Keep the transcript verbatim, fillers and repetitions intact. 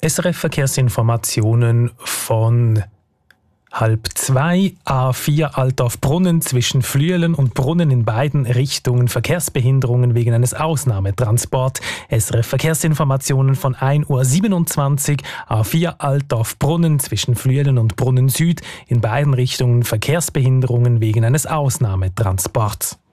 S R F Verkehrsinformationen von halb zwei. A vier Altdorf-Brunnen zwischen Flüelen und Brunnen in beiden Richtungen Verkehrsbehinderungen wegen eines Ausnahmetransport. S R F Verkehrsinformationen von ein Uhr siebenundzwanzig. A vier Altdorf-Brunnen zwischen Flüelen und Brunnen Süd in beiden Richtungen Verkehrsbehinderungen wegen eines Ausnahmetransports.